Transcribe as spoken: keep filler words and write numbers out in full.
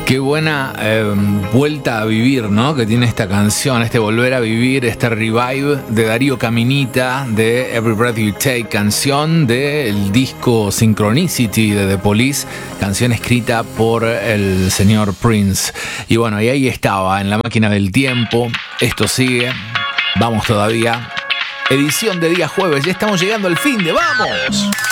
Qué buena eh, vuelta a vivir, ¿no? Que tiene esta canción, este volver a vivir, este revive de Darío Caminita, de Every Breath You Take, canción del disco Synchronicity de The Police, canción escrita por el señor Prince. Y bueno, y ahí estaba, en la máquina del tiempo. Esto sigue, vamos todavía. Edición de día jueves, ya estamos llegando al fin de ¡vamos!